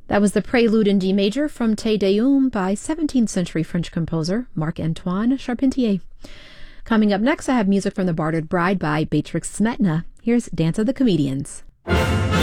That was the Prelude in D major from Te Deum by 17th century French composer Marc-Antoine Charpentier. Coming up next, I have music from The Bartered Bride by Beatrix Smetana. Here's Dance of the Comedians.